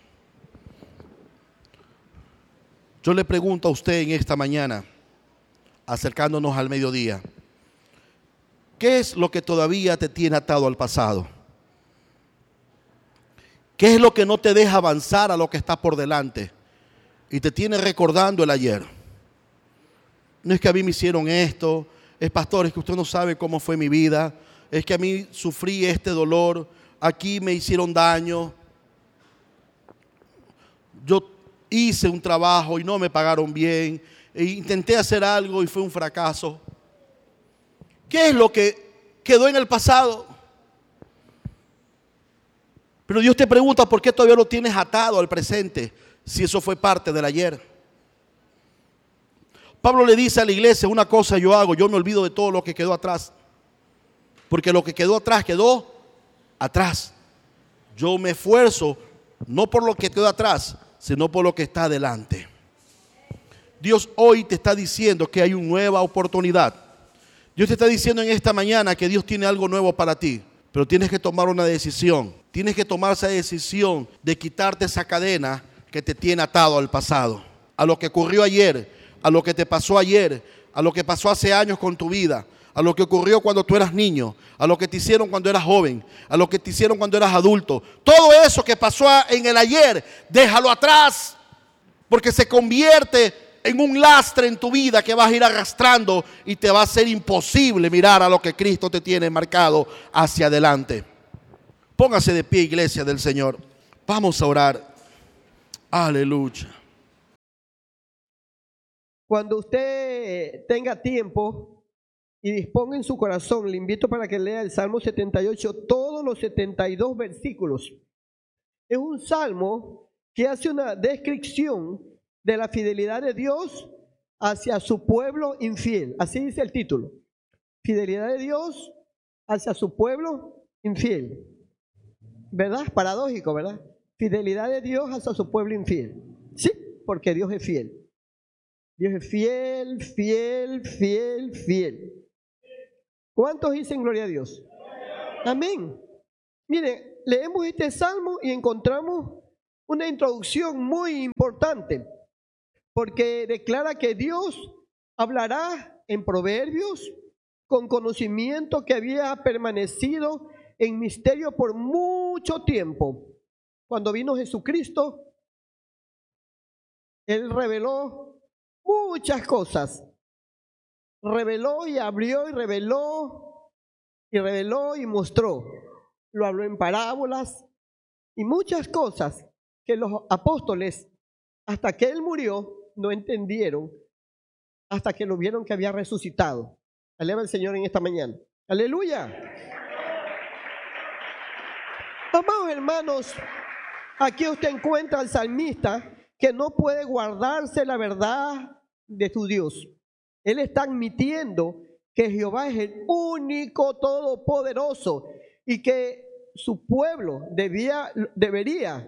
Yo le pregunto a usted en esta mañana, acercándonos al mediodía: ¿qué es lo que todavía te tiene atado al pasado? ¿Qué es lo que no te deja avanzar a lo que está por delante y te tiene recordando el ayer? No es que a mí me hicieron esto, es pastor, es que usted no sabe cómo fue mi vida, es que a mí sufrí este dolor, aquí me hicieron daño, yo hice un trabajo y no me pagaron bien, e intenté hacer algo y fue un fracaso. ¿Qué es lo que quedó en el pasado? Pero Dios te pregunta: ¿por qué todavía lo tienes atado al presente si eso fue parte del ayer? Pablo le dice a la iglesia: una cosa yo hago, yo me olvido de todo lo que quedó atrás, porque lo que quedó atrás. Yo me esfuerzo no por lo que quedó atrás, sino por lo que está adelante. Dios hoy te está diciendo que hay una nueva oportunidad. Dios te está diciendo en esta mañana que Dios tiene algo nuevo para ti, pero tienes que tomar una decisión. Tienes que tomar esa decisión de quitarte esa cadena que te tiene atado al pasado, a lo que ocurrió ayer, a lo que te pasó ayer, a lo que pasó hace años con tu vida, a lo que ocurrió cuando tú eras niño, a lo que te hicieron cuando eras joven, a lo que te hicieron cuando eras adulto. Todo eso que pasó en el ayer, déjalo atrás, porque se convierte en un lastre en tu vida que vas a ir arrastrando y te va a ser imposible mirar a lo que Cristo te tiene marcado hacia adelante. Póngase de pie, iglesia del Señor. Vamos a orar. Aleluya. Cuando usted tenga tiempo y disponga en su corazón, le invito para que lea el Salmo 78, todos los 72 versículos. Es un salmo que hace una descripción de la fidelidad de Dios hacia su pueblo infiel. Así dice el título: fidelidad de Dios hacia su pueblo infiel. ¿Verdad? Paradójico, ¿verdad? Fidelidad de Dios hacia su pueblo infiel. Sí, porque Dios es fiel. Dios es fiel, fiel, fiel, fiel. ¿Cuántos dicen gloria a Dios? Amén. Mire, leemos este salmo y encontramos una introducción muy importante, porque declara que Dios hablará en proverbios con conocimiento que había permanecido en misterio por mucho tiempo. Cuando vino Jesucristo, Él reveló muchas cosas. Reveló y abrió y reveló y mostró. Lo habló en parábolas y muchas cosas que los apóstoles, hasta que Él murió, no entendieron, hasta que lo vieron que había resucitado. Alaba al Señor en esta mañana. ¡Aleluya! Amados hermanos, aquí usted encuentra al salmista que no puede guardarse la verdad de su Dios. Él está admitiendo que Jehová es el único todopoderoso y que su pueblo debería,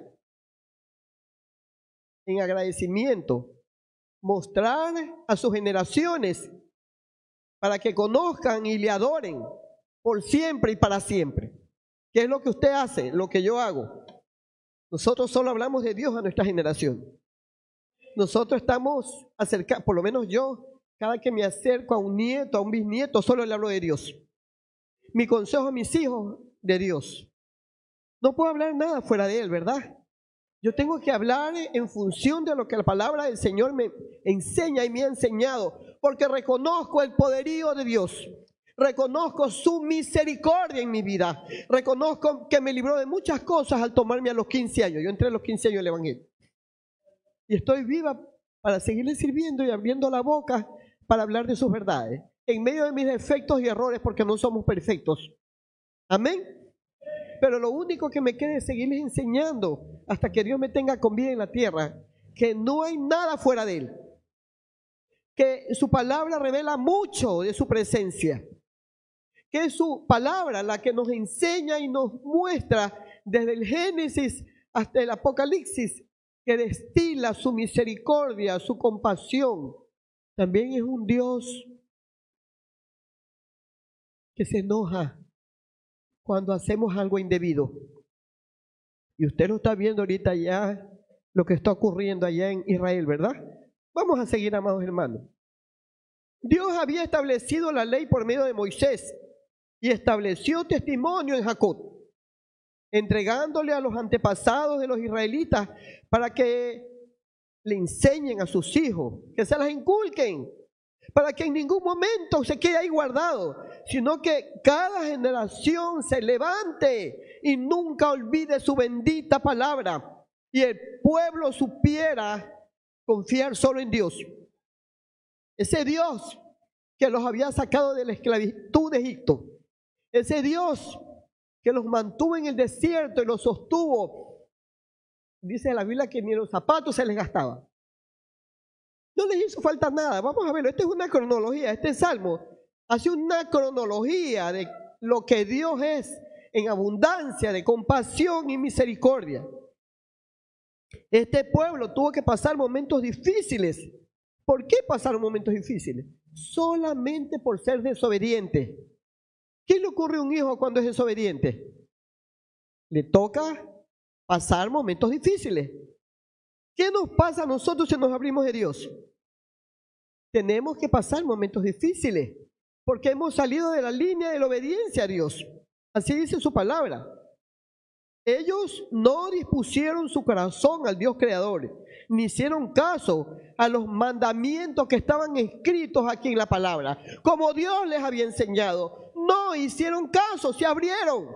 en agradecimiento, mostrar a sus generaciones para que conozcan y le adoren por siempre y para siempre. ¿Qué es lo que usted hace? Lo que yo hago. Nosotros solo hablamos de Dios a nuestra generación. Nosotros estamos acercados, por lo menos yo, cada que me acerco a un nieto, a un bisnieto, solo le hablo de Dios. Mi consejo a mis hijos, de Dios. No puedo hablar nada fuera de Él, ¿verdad? Yo tengo que hablar en función de lo que la palabra del Señor me enseña y me ha enseñado, porque reconozco el poderío de Dios. Reconozco su misericordia en mi vida. Reconozco que me libró de muchas cosas al tomarme a los 15 años. Yo entré a los 15 años al Evangelio. Y estoy viva para seguirle sirviendo y abriendo la boca para hablar de sus verdades. En medio de mis defectos y errores, porque no somos perfectos. Amén. Pero lo único que me queda es seguirles enseñando hasta que Dios me tenga con vida en la tierra, que no hay nada fuera de Él. Que su palabra revela mucho de su presencia. Que es su palabra la que nos enseña y nos muestra desde el Génesis hasta el Apocalipsis, que destila su misericordia, su compasión. También es un Dios que se enoja cuando hacemos algo indebido. Y usted lo está viendo ahorita ya, lo que está ocurriendo allá en Israel, ¿verdad? Vamos a seguir, amados hermanos. Dios había establecido la ley por medio de Moisés y estableció testimonio en Jacob, entregándole a los antepasados de los israelitas para que le enseñen a sus hijos, que se las inculquen, para que en ningún momento se quede ahí guardado, sino que cada generación se levante y nunca olvide su bendita palabra y el pueblo supiera confiar solo en Dios. Ese Dios que los había sacado de la esclavitud de Egipto, ese Dios que los mantuvo en el desierto y los sostuvo. Dice la Biblia que ni los zapatos se les gastaba. No les hizo falta nada. Vamos a verlo. Esta es una cronología. Este salmo hace una cronología de lo que Dios es en abundancia de compasión y misericordia. Este pueblo tuvo que pasar momentos difíciles. ¿Por qué pasaron momentos difíciles? Solamente por ser desobediente. ¿Qué le ocurre a un hijo cuando es desobediente? Le toca pasar momentos difíciles. ¿Qué nos pasa a nosotros si nos abrimos de Dios? Tenemos que pasar momentos difíciles porque hemos salido de la línea de la obediencia a Dios. Así dice su palabra. Ellos no dispusieron su corazón al Dios creador, ni hicieron caso a los mandamientos que estaban escritos aquí en la palabra, como Dios les había enseñado. No hicieron caso, se abrieron.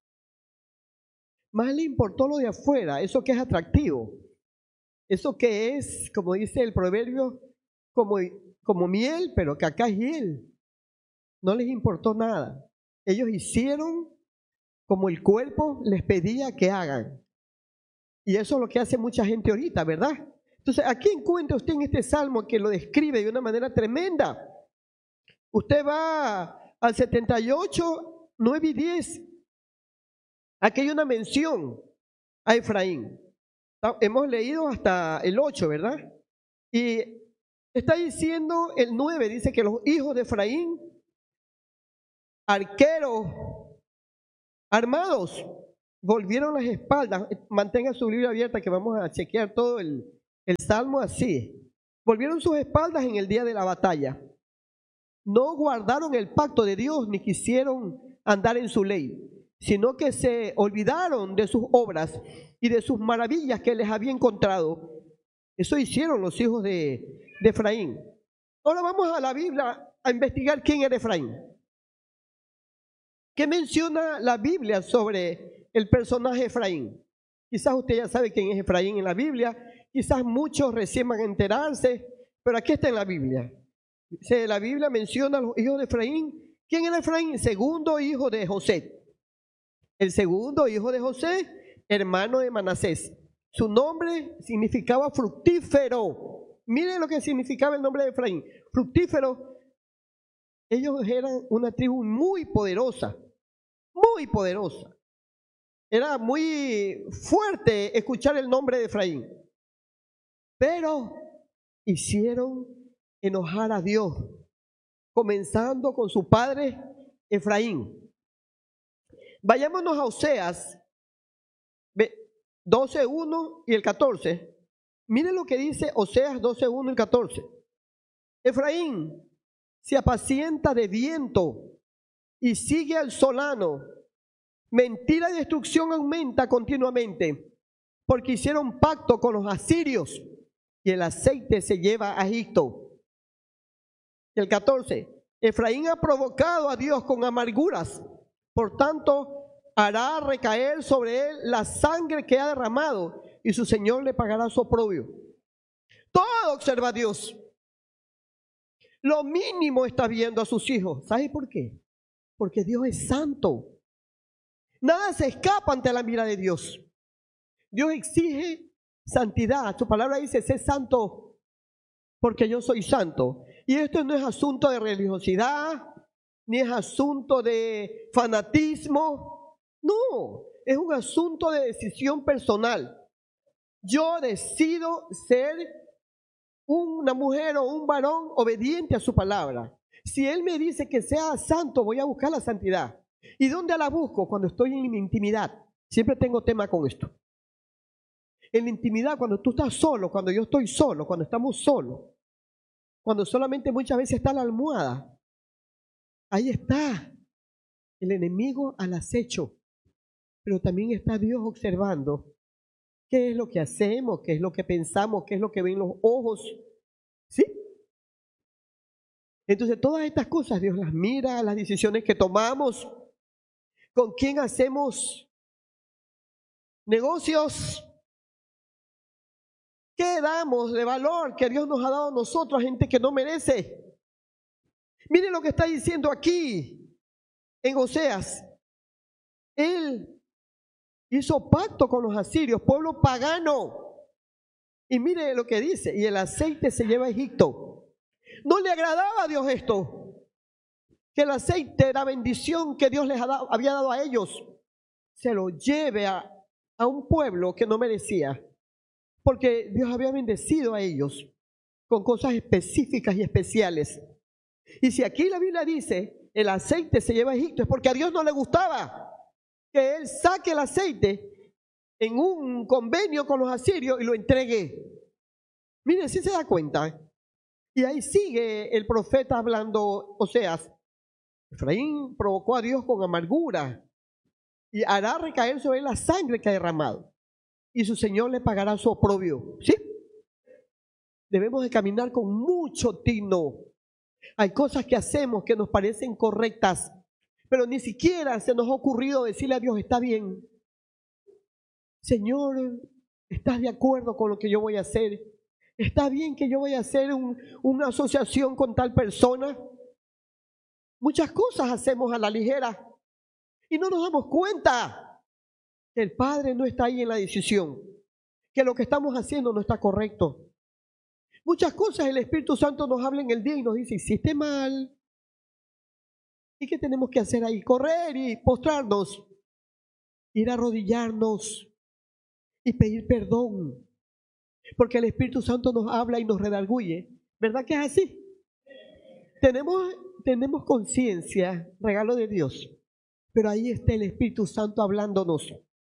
Más le importó lo de afuera, eso que es atractivo, eso que es, como dice el proverbio, como miel, pero que acá es hiel. No les importó nada. Ellos hicieron como el cuerpo les pedía que hagan. Y eso es lo que hace mucha gente ahorita, ¿verdad? Entonces, aquí encuentra usted en este salmo que lo describe de una manera tremenda. Usted va al 78, 9 y 10. Aquí hay una mención a Efraín. Hemos leído hasta el 8, ¿verdad? Y está diciendo el 9, dice que los hijos de Efraín arqueros armados volvieron las espaldas. Mantenga su Biblia abierta que vamos a chequear todo el salmo así. Volvieron sus espaldas en el día de la batalla. No guardaron el pacto de Dios ni quisieron andar en su ley, sino que se olvidaron de sus obras y de sus maravillas que les había encontrado. Eso hicieron los hijos de Efraín. Ahora vamos a la Biblia a investigar quién era Efraín. ¿Qué menciona la Biblia sobre el personaje Efraín? Quizás usted ya sabe quién es Efraín en la Biblia, quizás muchos recién van a enterarse, pero aquí está en la Biblia. La Biblia menciona a los hijos de Efraín. ¿Quién era Efraín? Segundo hijo de José. El segundo hijo de José, hermano de Manasés. Su nombre significaba fructífero. Miren lo que significaba el nombre de Efraín. Fructífero. Ellos eran una tribu muy poderosa. Muy poderosa. Era muy fuerte escuchar el nombre de Efraín. Pero hicieron enojar a Dios, comenzando con su padre Efraín. Vayámonos a Oseas 12:1 y el 14. Miren lo que dice Oseas 12:1 y el 14. Efraín se apacienta de viento y sigue al solano. Mentira y destrucción aumenta continuamente, porque hicieron pacto con los asirios y el aceite se lleva a Egipto. El 14. Efraín ha provocado a Dios con amarguras, por tanto hará recaer sobre él la sangre que ha derramado y su Señor le pagará su oprobio. Todo observa a Dios. Lo mínimo está viendo a sus hijos. ¿Sabe por qué? Porque Dios es santo. Nada se escapa ante la mira de Dios. Dios exige santidad. Su palabra dice: sé santo porque yo soy santo. Y esto no es asunto de religiosidad, ni es asunto de fanatismo. No, es un asunto de decisión personal. Yo decido ser una mujer o un varón obediente a su palabra. Si Él me dice que sea santo, voy a buscar la santidad. ¿Y dónde la busco? Cuando estoy en mi intimidad. Siempre tengo tema con esto. En la intimidad, cuando tú estás solo, cuando yo estoy solo, cuando estamos solos, cuando solamente muchas veces está la almohada, ahí está el enemigo al acecho, pero también está Dios observando qué es lo que hacemos, qué es lo que pensamos, qué es lo que ven los ojos, ¿sí? Entonces todas estas cosas Dios las mira, las decisiones que tomamos, con quién hacemos negocios, ¿qué damos de valor que Dios nos ha dado a nosotros, a gente que no merece? Miren lo que está diciendo aquí en Oseas. Él hizo pacto con los asirios, pueblo pagano. Y mire lo que dice: y el aceite se lleva a Egipto. No le agradaba a Dios esto, que el aceite, la bendición que Dios les había dado a ellos, se lo lleve a un pueblo que no merecía. Porque Dios había bendecido a ellos con cosas específicas y especiales. Y si aquí la Biblia dice el aceite se lleva a Egipto, es porque a Dios no le gustaba que Él saque el aceite en un convenio con los asirios y lo entregue. Miren, si se da cuenta. Y ahí sigue el profeta hablando, Oseas. Efraín provocó a Dios con amargura y hará recaer sobre él la sangre que ha derramado. Y su Señor le pagará su oprobio. ¿Sí? Debemos de caminar con mucho tino. Hay cosas que hacemos que nos parecen correctas, pero ni siquiera se nos ha ocurrido decirle a Dios: está bien, Señor, ¿estás de acuerdo con lo que yo voy a hacer? ¿Está bien que yo vaya a hacer una asociación con tal persona? Muchas cosas hacemos a la ligera y no nos damos cuenta que el Padre no está ahí en la decisión, que lo que estamos haciendo no está correcto. Muchas cosas el Espíritu Santo nos habla en el día y nos dice: hiciste mal. ¿Y qué tenemos que hacer ahí? Correr y postrarnos, ir a arrodillarnos y pedir perdón, porque el Espíritu Santo nos habla y nos redarguye. ¿Verdad que es así? Tenemos tenemos conciencia, regalo de Dios, pero ahí está el Espíritu Santo hablándonos.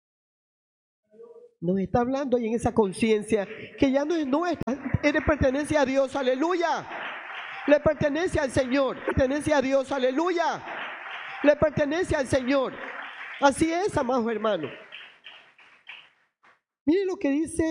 Nos está hablando y en esa conciencia que ya no es nuestra, le pertenece a Dios, aleluya. Le pertenece al Señor, pertenece a Dios, aleluya. Le pertenece al Señor. Así es, amados hermanos. Miren lo que dice